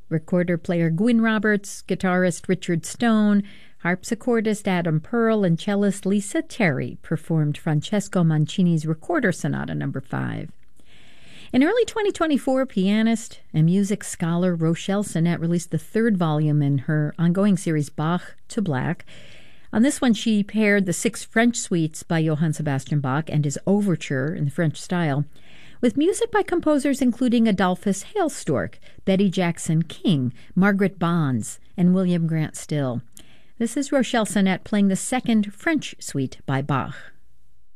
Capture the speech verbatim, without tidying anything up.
recorder player Gwyn Roberts, guitarist Richard Stone, harpsichordist Adam Pearl, and cellist Lisa Terry performed Francesco Mancini's Recorder Sonata number five. In early twenty twenty-four, pianist and music scholar Rochelle Sinnett released the third volume in her ongoing series Bach to Black. On this one, she paired the six French suites by Johann Sebastian Bach and his overture in the French style with music by composers including Adolphus Hailstork, Betty Jackson King, Margaret Bonds, and William Grant Still. This is Rochelle Sinnett playing the second French suite by Bach.